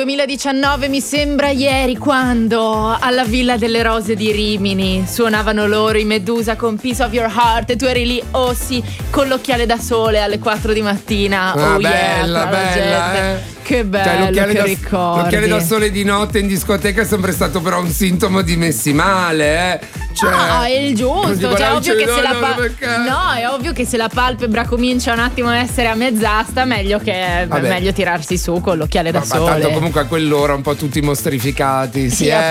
2019 mi sembra ieri, quando alla Villa delle Rose di Rimini suonavano loro i Medusa con Piece of Your Heart e tu eri lì, oh sì, con l'occhiale da sole alle 4 di mattina. Ah, oh bella, yeah, bella, Che bello, che ricordi. L'occhiale da sole di notte in discoteca è sempre stato però un sintomo di messi male, Cioè, no, è il giusto, cioè, ovvio che se la no, è ovvio che se la palpebra comincia un attimo a essere a mezz'asta, meglio tirarsi su con l'occhiale da sole. Ma tanto comunque a quell'ora un po' tutti mostrificati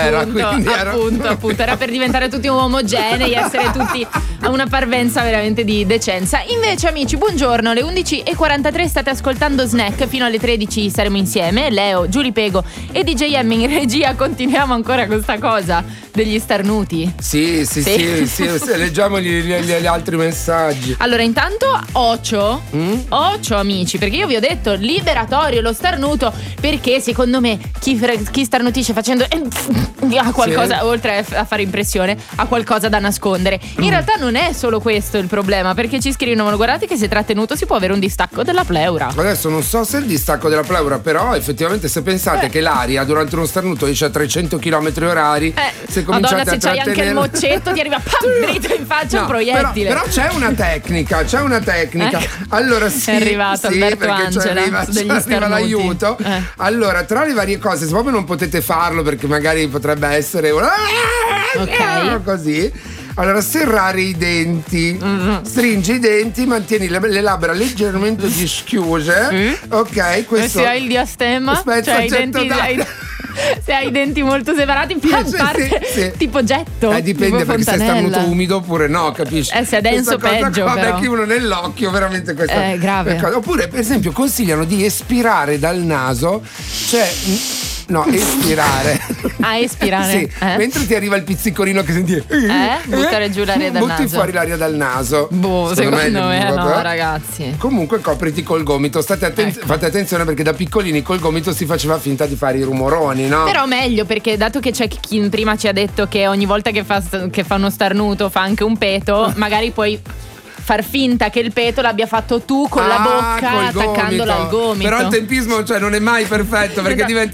appunto, era per diventare tutti omogenei, essere tutti a una parvenza veramente di decenza. Invece amici, buongiorno, alle 11:43 state ascoltando Snack, fino alle 13 saremo insieme, Leo, Giulia Pego e DJ M in regia. Continuiamo ancora questa cosa degli starnuti. Sì, leggiamo gli altri messaggi. Allora, intanto Ocio amici, perché io vi ho detto liberatorio lo starnuto, perché secondo me chi starnutisce facendo ha qualcosa, oltre a fare impressione, ha qualcosa da nascondere. In realtà non è solo questo il problema, perché ci scrivono: guardate che se trattenuto si può avere un distacco della pleura. Adesso non so se è il distacco della pleura, però effettivamente se pensate che l'aria durante uno starnuto esce a 300 km/h, se cominciate Madonna, se c'hai anche il moccetto ti arriva dritto in faccia un proiettile. Però c'è una tecnica. Allora sì, è arrivato Alberto Angela ci arriva l'aiuto. Allora, tra le varie cose, se proprio non potete farlo perché magari potrebbe essere così, allora serrare i denti, stringi i denti, mantieni le labbra leggermente dischiuse. Ok, questo. Se hai il diastema, cioè i denti se hai i denti molto separati, parte tipo getto. Dipende, tipo perché se è starnuto umido oppure no, capisci? Se è denso peggio, però. Becchi uno nell'occhio, veramente questo è grave. Oppure, per esempio, consigliano di espirare dal naso, cioè espirare. Espirare. Sì, mentre ti arriva il pizzicorino che senti. Buttare giù l'aria dal naso. Butti fuori l'aria dal naso. Secondo me no, ragazzi. Comunque copriti col gomito. Fate attenzione, perché da piccolini col gomito si faceva finta di fare i rumoroni, no? Però meglio, perché dato che c'è chi prima ci ha detto che ogni volta che fa uno starnuto fa anche un peto, magari puoi far finta che il peto l'abbia fatto tu con la bocca, attaccandolo al gomito. Però il tempismo, non è mai perfetto, perché diventa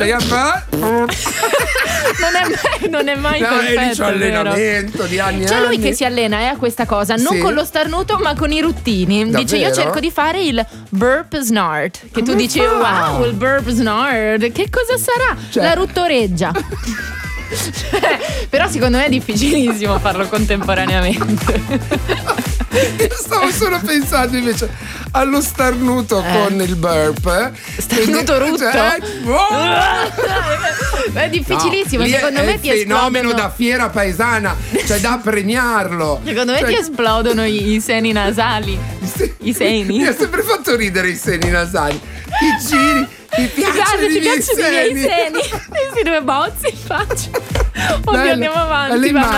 non è mai perfetto. Lì c'è allenamento di anni. C'è lui che si allena a questa cosa, non con lo starnuto ma con i ruttini. Davvero? Dice: io cerco di fare il burp snort, che tu dici wow, il burp snort, che cosa sarà? La ruttoreggia. Però secondo me è difficilissimo farlo contemporaneamente. Io stavo solo pensando invece allo starnuto con il burp. Starnuto rutto. È difficilissimo, secondo me ti esplodono. Fenomeno da fiera paesana, da premiarlo. Secondo me ti esplodono i seni nasali. I seni. Mi ha sempre fatto ridere i seni nasali. Ti giri. Ti piacciono i miei seni. Questi due bozzi in faccia. Oddio, andiamo avanti.